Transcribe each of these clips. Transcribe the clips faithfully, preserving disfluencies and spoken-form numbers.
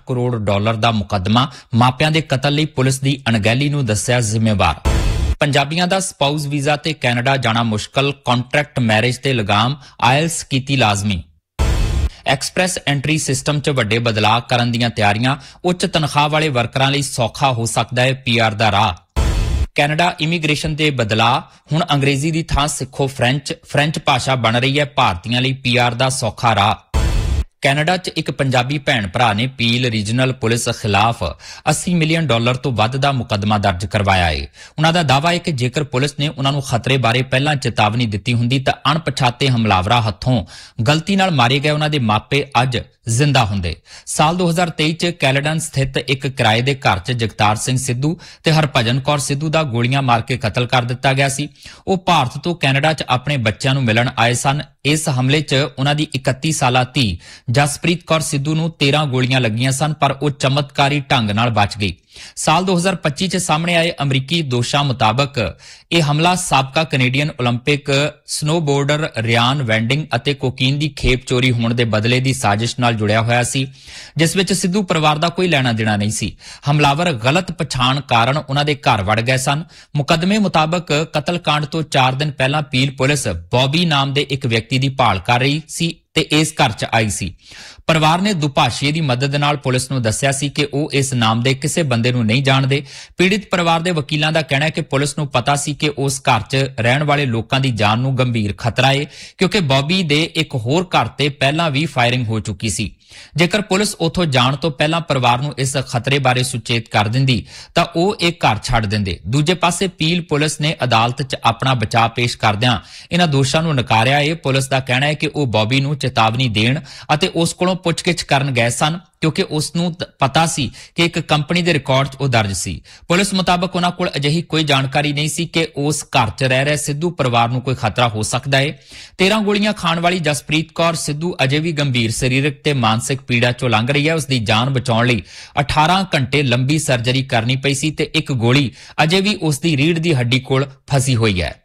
Crore dollar ਦਾ ਮੁਕੱਦਮਾ ਮਾਪਿਆਂ ਦੇ ਕਤਲ ਲਈ ਪੁਲਿਸ ਦੀ ਅਣਗਹਿਲੀ ਨੂੰ ਦੱਸਿਆ ਜ਼ਿੰਮੇਵਾਰ। ਪੰਜਾਬੀਆਂ ਦਾ ਸਪਾਊਸ ਵੀਜ਼ਾ ਤੇ ਕੈਨੇਡਾ ਜਾਣਾ ਮੁਸ਼ਕਲ, ਕੰਟਰੈਕਟ ਮੈਰਿਜ ਤੇ ਲਗਾਮ, ਆਇਲਸ ਕੀਤੀ ਲਾਜ਼ਮੀ। ਐਕਸਪ੍ਰੈਸ ਐਂਟਰੀ ਸਿਸਟਮ 'ਚ ਵੱਡੇ ਬਦਲਾਅ ਕਰਨ ਦੀਆਂ ਤਿਆਰੀਆਂ, ਉੱਚ ਤਨਖਾਹ ਵਾਲੇ ਵਰਕਰਾਂ ਲਈ ਸੌਖਾ ਹੋ ਸਕਦਾ ਹੈ ਪੀਆਰ ਦਾ ਰਾਹ। ਕੈਨੇਡਾ ਇਮੀਗ੍ਰੇਸ਼ਨ ਦੇ ਬਦਲਾਅ, ਹੁਣ ਅੰਗਰੇਜ਼ੀ ਦੀ ਥਾਂ ਸਿੱਖੋ ਫ੍ਰੈਂਚ, ਫ੍ਰੈਂਚ ਭਾਸ਼ਾ ਬਣ ਰਹੀ ਹੈ ਭਾਰਤੀਆਂ ਲਈ ਪੀਆਰ ਦਾ ਸੌਖਾ ਰਾਹ। ਕੈਨੇਡਾ 'ਚ ਇੱਕ ਪੰਜਾਬੀ ਭੈਣ ਭਰਾ ਨੇ ਪੀਲ ਰੀਜਨਲ ਪੁਲਿਸ ਖਿਲਾਫ ਅੱਸੀ ਮਿਲੀਅਨ ਡਾਲਰ ਤੋਂ ਵੱਧ ਦਾ ਮੁਕੱਦਮਾ ਦਰਜ ਕਰਵਾਇਆ ਹੈ। ਉਹਨਾਂ ਦਾ ਦਾਅਵਾ ਹੈ ਕਿ ਜੇਕਰ ਪੁਲਿਸ ਨੇ ਉਹਨਾਂ ਨੂੰ ਖਤਰੇ ਬਾਰੇ ਪਹਿਲਾਂ ਚੇਤਾਵਨੀ ਦਿੱਤੀ ਹੁੰਦੀ ਤਾਂ ਅਣਪਛਾਤੇ ਹਮਲਾਵਰਾਂ ਹੱਥੋਂ ਗਲਤੀ ਨਾਲ ਮਾਰੇ ਗਏ ਉਹਨਾਂ ਦੇ ਮਾਪੇ ਅੱਜ ਜ਼ਿੰਦਾ ਹੁੰਦੇ। ਸਾਲ ਦੋ ਹਜ਼ਾਰ ਤੇਈ 'ਚ ਕੈਲੇਡਨ ਸਥਿਤ ਇੱਕ ਕਿਰਾਏ ਦੇ ਘਰ 'ਚ ਜਗਤਾਰ ਸਿੰਘ ਸਿੱਧੂ ਤੇ ਹਰਭਜਨ ਕੌਰ ਸਿੱਧੂ ਦਾ ਗੋਲੀਆਂ ਮਾਰ ਕੇ ਕਤਲ ਕਰ ਦਿੱਤਾ ਗਿਆ ਸੀ। ਉਹ ਭਾਰਤ ਤੋਂ ਕੈਨੇਡਾ 'ਚ ਆਪਣੇ ਬੱਚਿਆਂ ਨੂੰ ਮਿਲਣ ਆਏ ਸਨ। ਇਸ ਹਮਲੇ 'ਚ ਉਹਨਾਂ ਦੀ ਇਕੱਤੀ ਸਾਲਾ ਧੀ ਜਸਪ੍ਰੀਤ ਕੌਰ ਸਿੱਧੂ ਨੂੰ ਤੇਰਾਂ ਗੋਲੀਆਂ ਲੱਗੀਆਂ ਸਨ, ਪਰ ਉਹ ਚਮਤਕਾਰੀ ਢੰਗ ਨਾਲ ਬਚ ਗਈ। ਸਾਲ ਦੋ ਹਜ਼ਾਰ ਪੱਚੀ 'ਚ ਸਾਹਮਣੇ ਆਏ ਅਮਰੀਕੀ ਦੋਸ਼ਾਂ ਮੁਤਾਬਕ ਇਹ ਹਮਲਾ ਸਾਬਕਾ ਕੈਨੇਡੀਅਨ ਓਲੰਪਿਕ ਸਨੋਬੋਰਡਰ ਰਿਆਨ ਵੈਂਡਿੰਗ ਅਤੇ ਕੋਕੀਨ ਦੀ ਖੇਪ ਚੋਰੀ ਹੋਣ ਦੇ ਬਦਲੇ ਦੀ ਸਾਜ਼ਿਸ਼ ਨਾਲ ਜੁੜਿਆ ਹੋਇਆ ਸੀ, ਜਿਸ ਵਿੱਚ ਸਿੱਧੂ ਪਰਿਵਾਰ ਦਾ ਕੋਈ ਲੈਣਾ ਦੇਣਾ ਨਹੀਂ ਸੀ। ਹਮਲਾਵਰ ਗਲਤ ਪਛਾਣ ਕਾਰਨ ਉਹਨਾਂ ਦੇ ਘਰ ਵੜ ਗਏ ਸਨ। ਮੁਕੱਦਮੇ ਮੁਤਾਬਕ ਕਤਲकांड ਤੋਂ ਚਾਰ ਦਿਨ ਪਹਿਲਾਂ ਪੀਲ ਪੁਲਿਸ ਬੌਬੀ ਨਾਮ ਦੇ ਇੱਕ ਵਿਅਕਤੀ ਦੀ ਭਾਲ ਕਰ ਰਹੀ ਸੀ ਤੇ ਇਸ ਘਰ 'ਚ ਆਈ ਸੀ। ਪਰਿਵਾਰ ਨੇ ਦੁਭਾਸ਼ੀਏ ਦੀ ਮਦਦ ਨਾਲ ਪੁਲਿਸ ਨੂੰ ਦੱਸਿਆ ਸੀ ਕਿ ਉਹ ਇਸ ਨਾਮ ਦੇ ਕਿਸੇ ਬੰਦੇ ਨੂੰ ਨਹੀਂ ਜਾਣਦੇ। ਪੀੜਿਤ ਪਰਿਵਾਰ ਦੇ ਵਕੀਲਾਂ ਦਾ ਕਹਿਣਾ ਹੈ ਕਿ ਪੁਲਿਸ ਨੂੰ ਪਤਾ ਸੀ ਕਿ ਉਸ ਘਰ 'ਚ ਰਹਿਣ ਵਾਲੇ ਲੋਕਾਂ ਦੀ ਜਾਨ ਨੂੰ ਗੰਭੀਰ ਖਤਰਾ ਹੈ, ਕਿਉਂਕਿ ਬੌਬੀ ਦੇ ਇੱਕ ਹੋਰ ਘਰ ਤੇ ਪਹਿਲਾਂ ਵੀ ਫਾਇਰਿੰਗ ਹੋ ਚੁੱਕੀ ਸੀ। ਜੇਕਰ ਪੁਲਿਸ ਉੱਥੋਂ ਜਾਣ ਤੋਂ ਪਹਿਲਾਂ ਪਰਿਵਾਰ ਨੂੰ ਇਸ ਖਤਰੇ ਬਾਰੇ ਸੁਚੇਤ ਕਰ ਦਿੰਦੀ ਤਾਂ ਉਹ ਇਹ ਘਰ ਛੱਡ ਦਿੰਦੇ। ਦੂਜੇ ਪਾਸੇ ਪੀਲ ਪੁਲਿਸ ਨੇ ਅਦਾਲਤ 'ਚ ਆਪਣਾ ਬਚਾਅ ਪੇਸ਼ ਕਰਦਿਆਂ ਇਹਨਾਂ ਦੋਸ਼ਾਂ ਨੂੰ ਨਕਾਰਿਆ ਹੈ। ਪੁਲਿਸ ਦਾ ਕਹਿਣਾ ਹੈ ਕਿ ਉਹ ਬੌਬੀ ਨੂੰ ਚੇਤਾਵਨੀ ਦੇਣ ਅਤੇ ਉਸ ਕੋਲੋਂ ਪੁੱਛਗਿੱਛ ਕਰਨ ਗਏ ਸਨ, ਕਿਉਂਕਿ ਉਸ ਨੂੰ ਪਤਾ ਸੀ ਕਿ ਇੱਕ ਕੰਪਨੀ ਦੇ ਰਿਕਾਰਡ 'ਚ ਉਹ ਦਰਜ ਸੀ। ਪੁਲਿਸ ਮੁਤਾਬਕ ਉਹਨਾਂ ਕੋਲ ਅਜਿਹੀ ਕੋਈ ਜਾਣਕਾਰੀ ਨਹੀਂ ਸੀ ਕਿ ਉਸ ਘਰ 'ਚ ਰਹਿ ਰਹੇ ਸਿੱਧੂ ਪਰਿਵਾਰ ਨੂੰ ਕੋਈ ਖਤਰਾ ਹੋ ਸਕਦਾ ਹੈ। ਤੇਰਾਂ ਗੋਲੀਆਂ ਖਾਣ ਵਾਲੀ ਜਸਪ੍ਰੀਤ ਕੌਰ ਸਿੱਧੂ ਅਜੇ ਵੀ ਗੰਭੀਰ ਸਰੀਰਕ ਤੇ ਮਾਨਸਿਕ ਪੀੜਾ 'ਚੋਂ ਲੰਘ ਰਹੀ ਹੈ। ਉਸ ਦੀ ਜਾਨ ਬਚਾਉਣ ਲਈ ਅਠਾਰਾਂ ਘੰਟੇ ਲੰਬੀ ਸਰਜਰੀ ਕਰਨੀ ਪਈ ਸੀ ਤੇ ਇੱਕ ਗੋਲੀ ਅਜੇ ਵੀ ਉਸ ਦੀ ਰੀੜ੍ਹ ਦੀ ਹੱਡੀ ਕੋਲ ਫਸੀ ਹੋਈ ਹੈ।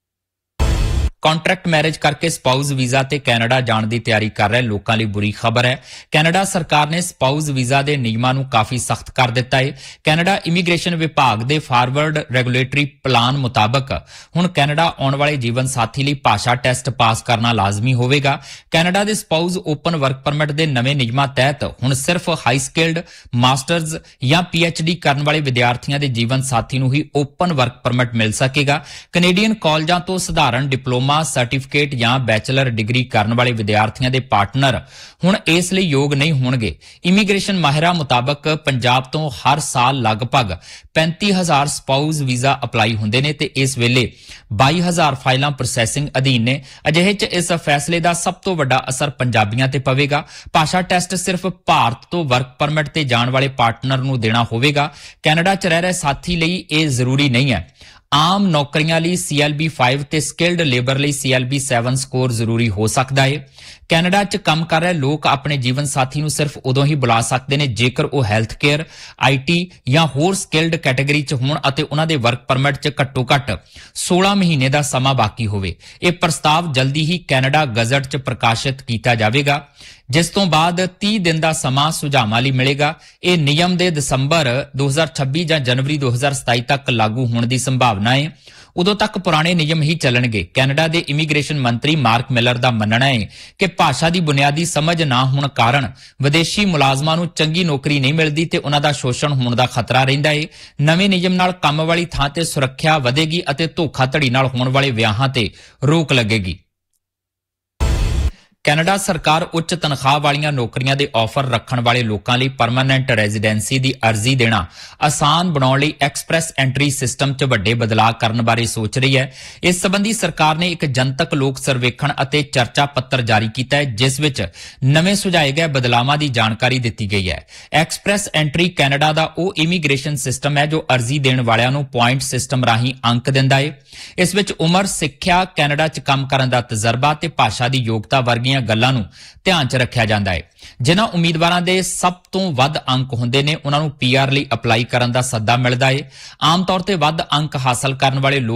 ਕੰਟਰੈਕਟ ਮੈਰਿਜ ਕਰਕੇ ਸਪਾਊਸ ਵੀਜ਼ਾ ਤੇ ਕੈਨੇਡਾ ਜਾਣ ਦੀ ਤਿਆਰੀ ਕਰ ਰਹੇ ਲੋਕਾਂ ਲਈ ਬੁਰੀ ਖਬਰ ਹੈ। ਕੈਨੇਡਾ ਸਰਕਾਰ ਨੇ ਸਪਾਊਸ ਵੀਜ਼ਾ ਦੇ ਨਿਯਮਾਂ ਨੂੰ ਕਾਫੀ ਸਖਤ ਕਰ ਦਿੱਤਾ ਹੈ। ਕੈਨੇਡਾ ਇਮੀਗ੍ਰੇਸ਼ਨ ਵਿਭਾਗ ਦੇ ਫਾਰਵਰਡ ਰੈਗੂਲੇਟਰੀ ਪਲਾਨ ਮੁਤਾਬਕ ਹੁਣ ਕੈਨੇਡਾ ਆਉਣ ਵਾਲੇ ਜੀਵਨ ਸਾਥੀ ਲਈ ਭਾਸ਼ਾ ਟੈਸਟ ਪਾਸ ਕਰਨਾ ਲਾਜ਼ਮੀ ਹੋਵੇਗਾ। ਕੈਨੇਡਾ ਦੇ ਸਪਾਊਸ ਓਪਨ ਵਰਕ ਪਰਮਿਟ ਦੇ ਨਵੇਂ ਨਿਯਮਾਂ ਤਹਿਤ ਹੁਣ ਸਿਰਫ ਹਾਈ ਸਕਿਲਡ, ਮਾਸਟਰਜ਼ ਜਾਂ ਪੀਐਚਡੀ ਕਰਨ ਵਾਲੇ ਵਿਦਿਆਰਥੀਆਂ ਦੇ ਜੀਵਨ ਸਾਥੀ ਨੂੰ ਹੀ ਓਪਨ ਵਰਕ ਪਰਮਿਟ ਮਿਲ ਸਕੇਗਾ। ਕੈਨੇਡੀਅਨ ਕਾਲਜਾਂ ਤੋਂ ਸਧਾਰਨ ਡਿਪਲੋਮਾ, ਸਰਟੀਫਿਕੇਟ ਜਾਂ ਬੈਚਲਰ ਡਿਗਰੀ ਕਰਨ ਵਾਲੇ ਵਿਦਿਆਰਥੀਆਂ ਦੇ ਪਾਰਟਨਰ ਹੁਣ ਇਸ ਲਈ ਯੋਗ ਨਹੀਂ ਹੋਣਗੇ। ਇਮੀਗ੍ਰੇਸ਼ਨ ਮਾਹਿਰਾਂ ਮੁਤਾਬਕ ਪੰਜਾਬ ਤੋਂ ਹਰ ਸਾਲ ਲਗਭਗ ਪੈਂਤੀ ਹਜ਼ਾਰ ਸਪਾਊਸ ਵੀਜ਼ਾ ਅਪਲਾਈ ਹੁੰਦੇ ਨੇ ਤੇ ਇਸ ਵੇਲੇ ਬਾਈ ਹਜ਼ਾਰ ਫਾਈਲਾਂ ਪ੍ਰੋਸੈਸਿੰਗ ਅਧੀਨ ਨੇ। ਅਜਿਹੇ 'ਚ ਇਸ ਫੈਸਲੇ ਦਾ ਸਭ ਤੋਂ ਵੱਡਾ ਅਸਰ ਪੰਜਾਬੀਆਂ ਤੇ ਪਵੇਗਾ। ਭਾਸ਼ਾ ਟੈਸਟ ਸਿਰਫ ਭਾਰਤ ਤੋਂ ਵਰਕ ਪਰਮਿਟ ਤੇ ਜਾਣ ਵਾਲੇ ਪਾਰਟਨਰ ਨੂੰ ਦੇਣਾ ਹੋਵੇਗਾ। ਕੈਨੇਡਾ 'ਚ ਰਹਿ ਰਹੇ ਸਾਥੀ ਲਈ ਇਹ ਜ਼ਰੂਰੀ ਨਹੀਂ ਹੈ। ਆਮ ਨੌਕਰੀਆਂ ਲਈ ਸੀ ਐਲ ਬੀ ਪੰਜ ਤੇ ਸਕਿਲਡ ਲੇਬਰ ਲਈ ਸੀ ਐਲ ਬੀ ਸੱਤ ਸਕੋਰ ਜ਼ਰੂਰੀ ਹੋ ਸਕਦਾ ਹੈ। ਕੈਨੇਡਾ 'ਚ ਕੰਮ ਕਰ ਰਹੇ ਲੋਕ ਆਪਣੇ ਜੀਵਨ ਸਾਥੀ ਨੂੰ ਸਿਰਫ ਉਦੋਂ ਹੀ ਬੁਲਾ ਸਕਦੇ ਨੇ ਜੇਕਰ ਉਹ ਹੈਲਥ ਕੇਅਰ, ਆਈ ਟੀ ਜਾਂ ਹੋਰ ਸਕਿਲਡ ਕੈਟਾਗਰੀ 'ਚ ਹੋਣ ਅਤੇ ਉਹਨਾਂ ਦੇ ਵਰਕ ਪਰਮਿਟ 'ਚ ਘੱਟੋ ਘੱਟ ਸੋਲਾਂ ਮਹੀਨੇ ਦਾ ਸਮਾਂ ਬਾਕੀ ਹੋਵੇ। ਇਹ ਪ੍ਰਸਤਾਵ ਜਲਦੀ ਹੀ ਕੈਨੇਡਾ ਗਜ਼ਟ 'ਚ ਪ੍ਰਕਾਸ਼ਿਤ ਕੀਤਾ ਜਾਵੇਗਾ, ਜਿਸ ਤੋਂ ਬਾਅਦ ਤੀਹ ਦਿਨ ਦਾ ਸਮਾਂ ਸੁਝਾਵਾਂ ਲਈ ਮਿਲੇਗਾ। ਇਹ ਨਿਯਮ ਦੇ ਦਸੰਬਰ ਦੋ ਹਜ਼ਾਰ ਛੱਬੀ ਜਾਂ ਜਨਵਰੀ ਦੋ ਹਜ਼ਾਰ ਸਤਾਈ ਤੱਕ ਲਾਗੂ ਹੋਣ ਦੀ ਸੰਭਾਵਨਾ ਹੈ। ਉਦੋਂ ਤੱਕ ਪੁਰਾਣੇ ਨਿਯਮ ਹੀ ਚੱਲਣਗੇ। ਕੈਨੇਡਾ ਦੇ ਇਮੀਗ੍ਰੇਸ਼ਨ ਮੰਤਰੀ ਮਾਰਕ ਮਿਲਰ ਦਾ ਮੰਨਣਾ ਹੈ ਕਿ ਭਾਸ਼ਾ ਦੀ ਬੁਨਿਆਦੀ ਸਮਝ ਨਾ ਹੋਣ ਕਾਰਨ ਵਿਦੇਸ਼ੀ ਮੁਲਾਜ਼ਮਾਂ ਨੂੰ ਚੰਗੀ ਨੌਕਰੀ ਨਹੀਂ ਮਿਲਦੀ ਤੇ ਉਹਨਾਂ ਦਾ ਸ਼ੋਸ਼ਣ ਹੋਣ ਦਾ ਖਤਰਾ ਰਹਿੰਦਾ ਹੈ। ਨਵੇਂ ਨਿਯਮ ਨਾਲ ਕੰਮ ਵਾਲੀ ਥਾਂ ਤੇ ਸੁਰੱਖਿਆ ਵਧੇਗੀ ਅਤੇ ਧੋਖਾਧੜੀ ਨਾਲ ਹੋਣ ਵਾਲੇ ਵਿਆਹਾਂ ਤੇ ਰੋਕ ਲੱਗੇਗੀ। ਕੈਨੇਡਾ ਸਰਕਾਰ ਉੱਚ ਤਨਖਾਹ ਵਾਲੀਆਂ ਨੌਕਰੀਆਂ ਦੇ ਆਫਰ ਰੱਖਣ ਵਾਲੇ ਲੋਕਾਂ ਲਈ ਪਰਮਾਨੈਂਟ ਰੈਜ਼ੀਡੈਂਸੀ ਦੀ ਅਰਜ਼ੀ ਦੇਣਾ ਆਸਾਨ ਬਣਾਉਣ ਲਈ ਐਕਸਪ੍ਰੈਸ ਐਂਟਰੀ ਸਿਸਟਮ 'ਚ ਵੱਡੇ ਬਦਲਾਅ ਕਰਨ ਬਾਰੇ ਸੋਚ ਰਹੀ ਹੈ। ਇਸ ਸੰਬੰਧੀ ਸਰਕਾਰ ਨੇ ਇੱਕ ਜਨਤਕ ਲੋਕ ਸਰਵੇਖਣ ਅਤੇ ਚਰਚਾ ਪੱਤਰ ਜਾਰੀ ਕੀਤਾ ਹੈ, ਜਿਸ ਵਿੱਚ ਨਵੇਂ ਸੁਝਾਏ ਗਏ ਬਦਲਾਵਾਂ ਦੀ ਜਾਣਕਾਰੀ ਦਿੱਤੀ ਗਈ ਹੈ। ਐਕਸਪ੍ਰੈਸ ਐਂਟਰੀ ਕੈਨੇਡਾ ਦਾ ਉਹ ਇਮੀਗ੍ਰੇਸ਼ਨ ਸਿਸਟਮ ਹੈ ਜੋ ਅਰਜ਼ੀ ਦੇਣ ਵਾਲਿਆਂ ਨੂੰ ਪੁਆਇੰਟ ਸਿਸਟਮ ਰਾਹੀਂ ਅੰਕ ਦਿੰਦਾ ਹੈ। ਇਸ ਵਿੱਚ ਉਮਰ, ਸਿੱਖਿਆ, ਕੈਨੇਡਾ 'ਚ ਕੰਮ ਕਰਨ ਦਾ ਤਜਰਬਾ ਤੇ ਭਾਸ਼ਾ ਦੀ ਯੋਗਤਾ ਵਰਗੀਆਂ ਗੱਲਾਂ ਨੂੰ ਧਿਆਨ 'ਚ ਰੱਖਿਆ ਜਾਂਦਾ ਹੈ। ਜਿਨ੍ਹਾਂ ਉਮੀਦਵਾਰਾਂ ਦੇ ਸਭ ਤੋਂ ਵੱਧ ਅੰਕ ਹੁੰਦੇ ਨੇ ਉਹਨਾਂ ਨੂੰ ਪੀਆਰ ਲਈ ਅਪਲਾਈ ਕਰਨ ਦਾ ਸੱਦਾ ਮਿਲਦਾ ਹੈ। ਆਮ ਤੌਰ ਤੇ ਵੱਧ ਅੰਕ ਹਾਸਲ ਕਰਨ ਵਾਲੇ ਲੋਕ